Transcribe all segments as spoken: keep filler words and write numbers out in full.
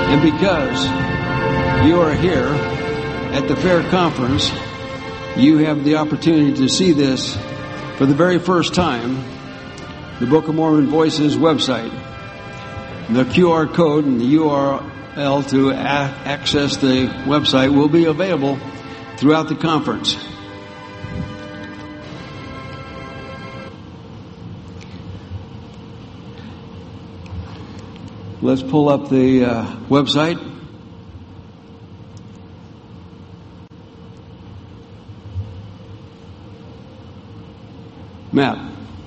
And because you are here at the Fair Conference, you have the opportunity to see this for the very first time, the Book of Mormon Voices website. The Q R code and the U R L to a- access the website will be available throughout the conference. Let's pull up the uh, website. Matt.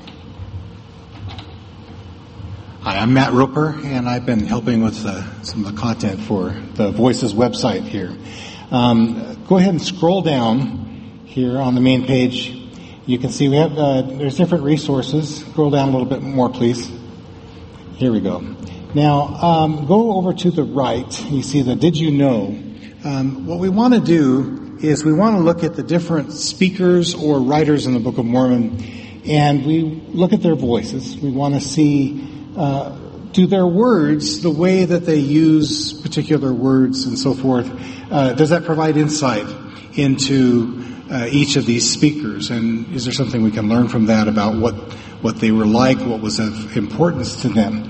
Hi, I'm Matt Roper, and I've been helping with uh, some of the content for the Voices website here. Um, go ahead and scroll down here on the main page. You can see we have uh, there's different resources. Scroll down a little bit more, please. Here we go. Now, um, go over to the right. You see the Did You Know? Um, what we want to do is we want to look at the different speakers or writers in the Book of Mormon, and we look at their voices. We want to see, uh, do their words, the way that they use particular words and so forth, uh, does that provide insight into uh, each of these speakers? And is there something we can learn from that about what, what they were like, what was of importance to them?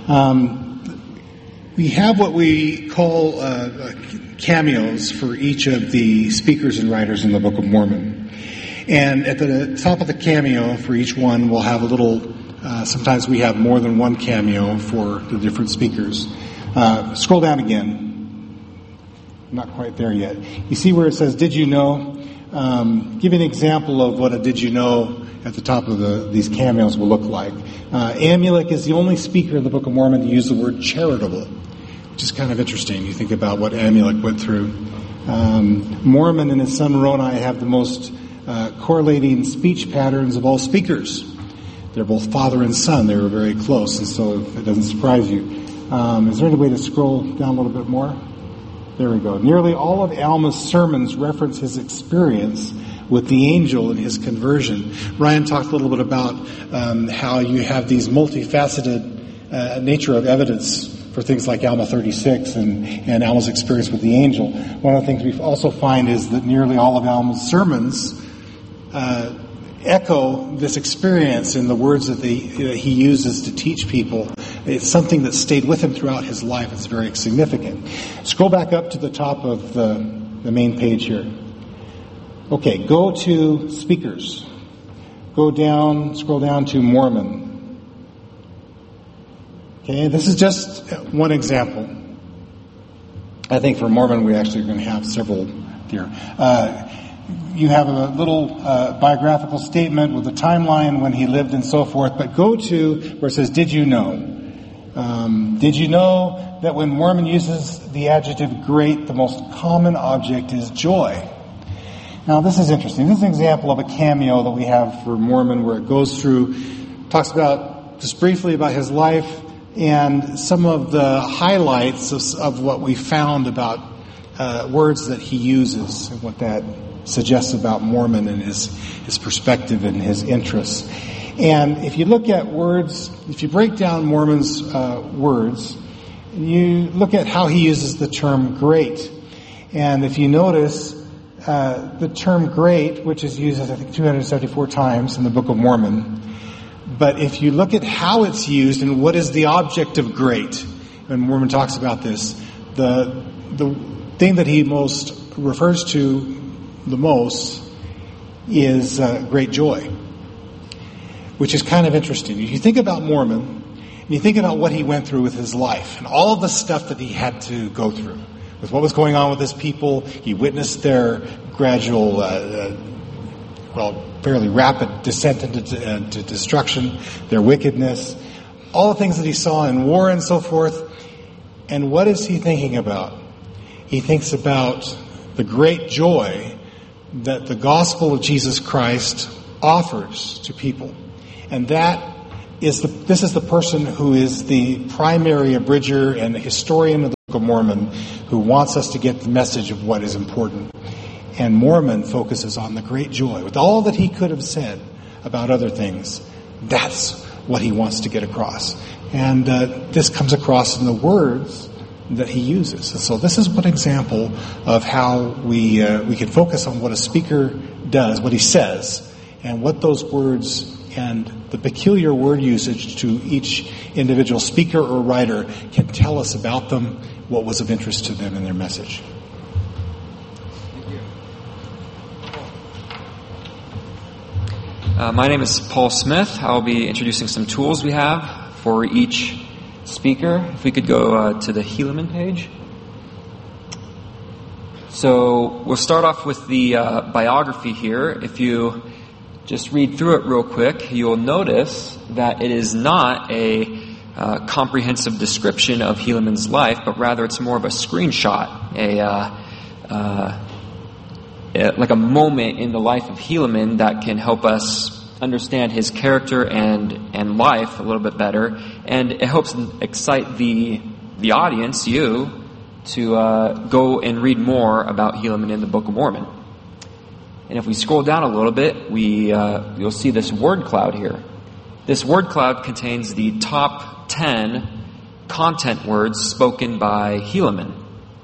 Um, we have what we call uh, cameos for each of the speakers and writers in the Book of Mormon. And at the top of the cameo for each one, we'll have a little, uh, sometimes we have more than one cameo for the different speakers. Uh, scroll down again. Not quite there yet. You see where it says, Did You Know? Um, give an example of what a Did You Know at the top of the, these cameos will look like. Uh, Amulek is the only speaker in the Book of Mormon to use the word charitable, which is kind of interesting. You think about what Amulek went through. Um, Mormon and his son Moroni have the most uh, correlating speech patterns of all speakers. They're both father and son. They were very close, and so it doesn't surprise you. Um, is there any way to scroll down a little bit more? There we go. Nearly all of Alma's sermons reference his experience with the angel and his conversion. Ryan talked a little bit about um, how you have these multifaceted uh, nature of evidence for things like Alma thirty-six and, and Alma's experience with the angel. One of the things we also find is that nearly all of Alma's sermons uh, echo this experience in the words that, they, that he uses to teach people. It's something that stayed with him throughout his life. It's very significant. Scroll back up to the top of the, the main page here. Okay, go to speakers. Go down, scroll down to Mormon. Okay, this is just one example. I think for Mormon we actually are going to have several here. Uh, you have a little uh, biographical statement with a timeline when he lived and so forth, but go to where it says, Did you know? Um, did you know that when Mormon uses the adjective great, the most common object is joy? Now, this is interesting. This is an example of a cameo that we have for Mormon where it goes through, talks about, just briefly about his life and some of the highlights of, of what we found about uh, words that he uses and what that suggests about Mormon and his, his perspective and his interests. And if you look at words, if you break down Mormon's uh, words, you look at how he uses the term great. And if you notice, uh, the term great, which is used, I think, two hundred seventy-four times in the Book of Mormon. But if you look at how it's used and what is the object of great, when Mormon talks about this, the the thing that he most refers to the most is uh, great joy, which is kind of interesting. If you think about Mormon, and you think about what he went through with his life, and all of the stuff that he had to go through, with what was going on with his people, he witnessed their gradual, uh, uh, well, fairly rapid descent into uh, to destruction, their wickedness, all the things that he saw in war and so forth. And what is he thinking about? He thinks about the great joy that the gospel of Jesus Christ offers to people. And that is the, this is the person who is the primary abridger and the historian of the Book of Mormon who wants us to get the message of what is important. And Mormon focuses on the great joy. With all that he could have said about other things, that's what he wants to get across. And uh, this comes across in the words that he uses. And so this is one example of how we uh, we can focus on what a speaker does, what he says, and what those words and the peculiar word usage to each individual speaker or writer can tell us about them, what was of interest to them in their message. Uh, my name is Paul Smith. I'll be introducing some tools we have for each speaker. If we could go uh, to the Helaman page. So we'll start off with the uh, biography here. If you just read through it real quick, you'll notice that it is not a uh, comprehensive description of Helaman's life, but rather it's more of a screenshot, a uh, uh, like a moment in the life of Helaman that can help us understand his character and and life a little bit better, and it helps excite the the audience, you, to uh, go and read more about Helaman in the Book of Mormon. And if we scroll down a little bit, we uh, you'll see this word cloud here. This word cloud contains the top ten content words spoken by Helaman.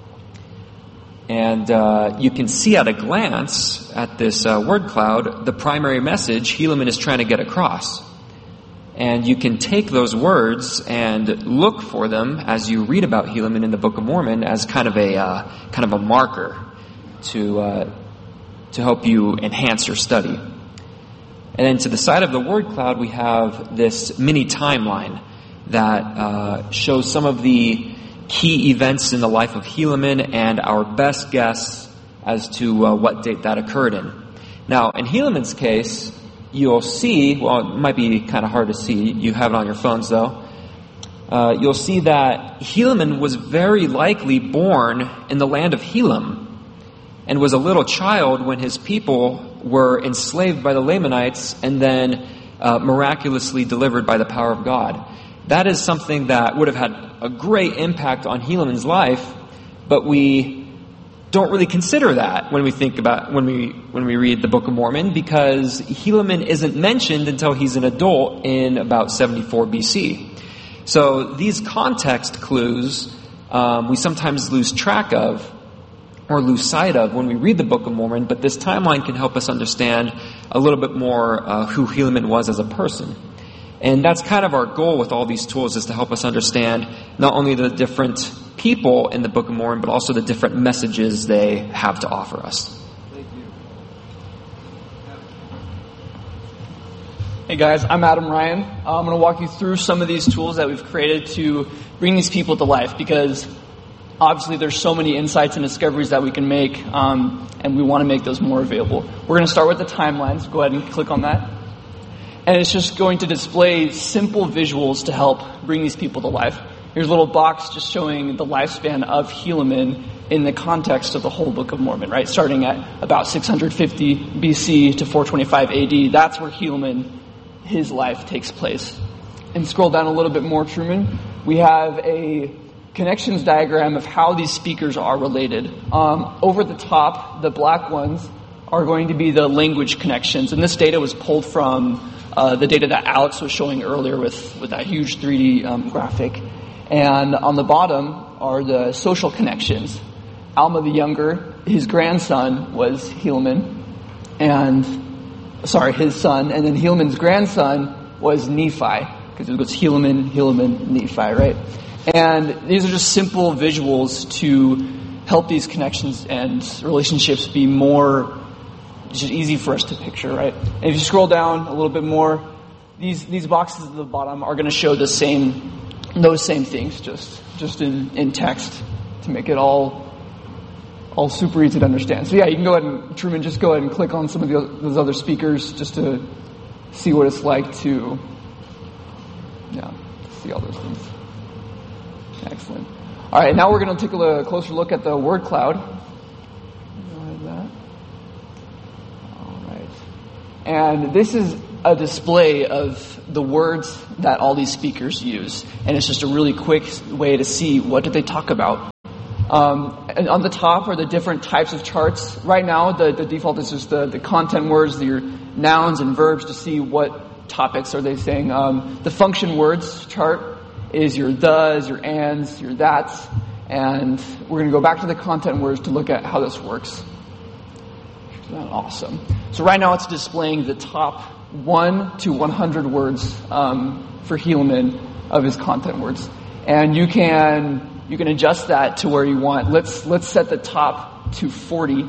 And uh, you can see at a glance at this uh, word cloud the primary message Helaman is trying to get across. And you can take those words and look for them as you read about Helaman in the Book of Mormon as kind of a uh, kind of a marker to uh, to help you enhance your study. And then to the side of the word cloud, we have this mini timeline that uh, shows some of the key events in the life of Helaman and our best guess as to uh, what date that occurred in. Now, in Helaman's case, you'll see, well, it might be kind of hard to see. You have it on your phones, though. Uh, you'll see that Helaman was very likely born in the land of Helam and was a little child when his people were enslaved by the Lamanites and then uh, miraculously delivered by the power of God. That is something that would have had a great impact on Helaman's life, but we don't really consider that when we think about when we when we read the Book of Mormon, because Helaman isn't mentioned until he's an adult in about seventy-four B C. So these context clues um, we sometimes lose track of or lose sight of when we read the Book of Mormon, but this timeline can help us understand a little bit more uh, who Helaman was as a person. And that's kind of our goal with all these tools, is to help us understand not only the different people in the Book of Mormon, but also the different messages they have to offer us. Thank you. Hey guys, I'm Adam Ryan. I'm going to walk you through some of these tools that we've created to bring these people to life, because obviously there's so many insights and discoveries that we can make, um, and we want to make those more available. We're going to start with the timelines. Go ahead and click on that. And it's just going to display simple visuals to help bring these people to life. Here's a little box just showing the lifespan of Helaman in the context of the whole Book of Mormon, right? Starting at about six hundred fifty B C to four twenty-five A D. That's where Helaman, his life takes place. And scroll down a little bit more, Truman. We have a connections diagram of how these speakers are related. Um, over the top, the black ones are going to be the language connections. And this data was pulled from uh, the data that Alex was showing earlier with, with that huge three D um, graphic. And on the bottom are the social connections. Alma the Younger, his grandson was Helaman. And, sorry, his son. And then Helaman's grandson was Nephi. Because it goes Helaman, Helaman, Nephi, right? And these are just simple visuals to help these connections and relationships be more just easy for us to picture, right? And if you scroll down a little bit more, these these boxes at the bottom are going to show the same, those same things, just just in, in text to make it all all super easy to understand. So yeah, you can go ahead and, Truman, just go ahead and click on some of the, those other speakers just to see what it's like to, yeah, see all those things. Excellent. All right, now we're going to take a closer look at the word cloud. Like that. All right. And this is a display of the words that all these speakers use. And it's just a really quick way to see what did they talk about. Um, and on the top are the different types of charts. Right now, the, the default is just the, the content words, your nouns and verbs, to see what topics are they saying. Um, the function words chart is your thes, your ands, your that's. And we're going to go back to the content words to look at how this works. Awesome. So right now it's displaying the top one to one hundred words um, for Helaman of his content words. And you can you can adjust that to where you want. Let's let's set the top to forty.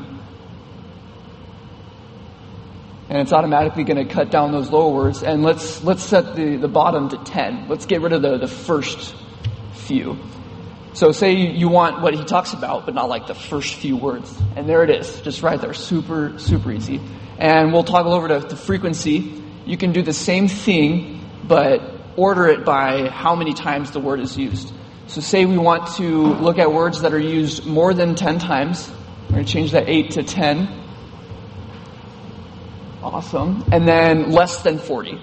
And it's automatically going to cut down those lower words. And let's let's set the, the bottom to ten. Let's get rid of the, the first few. So say you want what he talks about, but not like the first few words. And there it is, just right there. Super, super easy. And we'll toggle over to, to frequency. You can do the same thing, but order it by how many times the word is used. So say we want to look at words that are used more than ten times. We're going to change that eight to ten. Awesome. And then less than forty.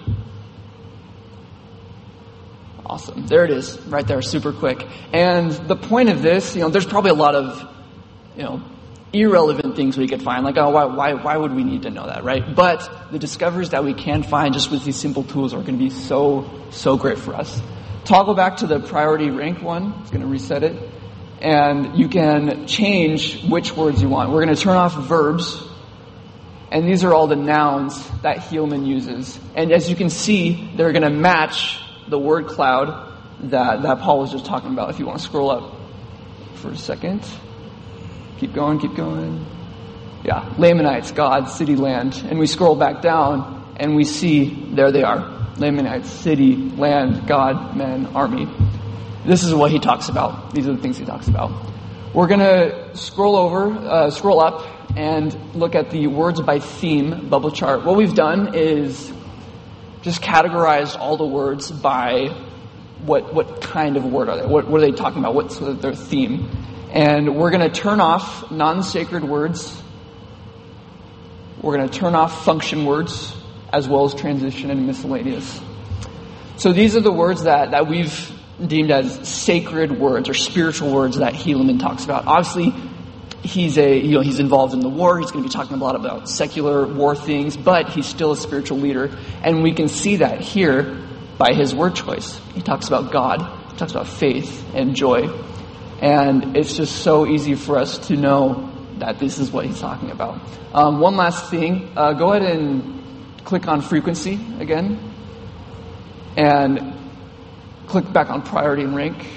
Awesome. There it is, right there, super quick. And the point of this, you know, there's probably a lot of, you know, irrelevant things we could find, like, oh, why, why, why would we need to know that, right? But the discoveries that we can find just with these simple tools are going to be so, so great for us. Toggle back to the priority rank one. It's going to reset it. And you can change which words you want. We're going to turn off verbs. And these are all the nouns that Helaman uses. And as you can see, they're going to match the word cloud that, that Paul was just talking about. If you want to scroll up for a second. Keep going, keep going. Yeah, Lamanites, God, city, land. And we scroll back down and we see, there they are. Lamanites, city, land, God, men, army. This is what he talks about. These are the things he talks about. We're going to scroll over, uh, scroll up and look at the words by theme bubble chart. What we've done is just categorized all the words by what what kind of word are they? What, what are they talking about? What's their theme? And we're going to turn off non-sacred words. We're going to turn off function words, as well as transition and miscellaneous. So these are the words that, that we've deemed as sacred words or spiritual words that Helaman talks about. Obviously, he's a you know he's involved in the war. He's going to be talking a lot about secular war things, but he's still a spiritual leader, and we can see that here by his word choice. He talks about God, he talks about faith and joy, and it's just so easy for us to know that this is what he's talking about. Um, one last thing, uh, go ahead and click on frequency again, and click back on priority and rank.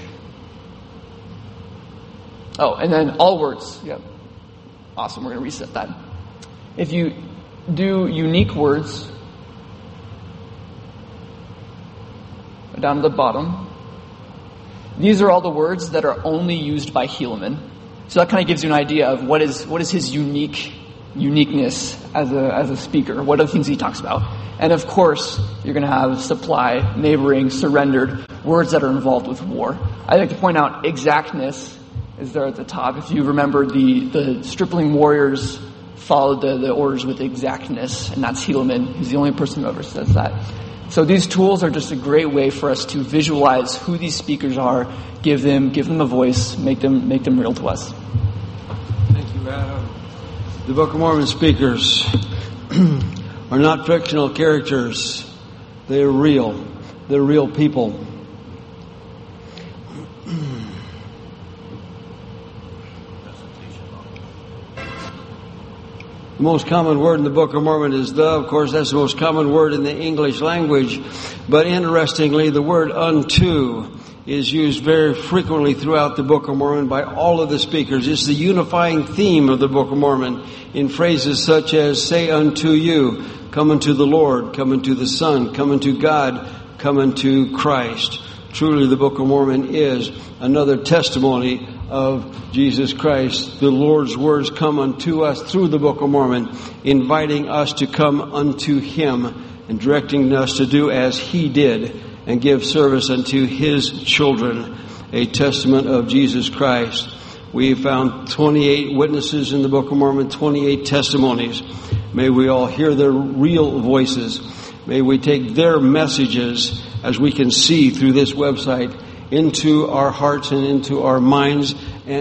Oh, and then all words. Yep. Awesome. We're going to reset that. If you do unique words, down to the bottom, these are all the words that are only used by Helaman. So that kind of gives you an idea of what is what is his unique uniqueness as a as a speaker. What are the things he talks about? And of course, you're going to have supply, neighboring, surrendered, words that are involved with war. I'd like to point out exactness is there at the top. If you remember, the, the stripling warriors followed the, the orders with exactness, and that's Helaman. He's the only person who ever says that. So these tools are just a great way for us to visualize who these speakers are, give them give them a voice, make them make them real to us. Thank you, Adam. The Book of Mormon speakers are not fictional characters. They're real. They're real people. The most common word in the Book of Mormon is the. Of course, that's the most common word in the English language. But interestingly, the word unto is used very frequently throughout the Book of Mormon by all of the speakers. It's the unifying theme of the Book of Mormon in phrases such as, say unto you, come unto the Lord, come unto the Son, come unto God, come unto Christ. Truly, the Book of Mormon is another testimony of Jesus Christ. The Lord's words come unto us through the Book of Mormon, inviting us to come unto Him and directing us to do as He did and give service unto His children, a testament of Jesus Christ. We found twenty-eight witnesses in the Book of Mormon, twenty-eight testimonies. May we all hear their real voices. May we take their messages, as we can see through this website, into our hearts and into our minds. And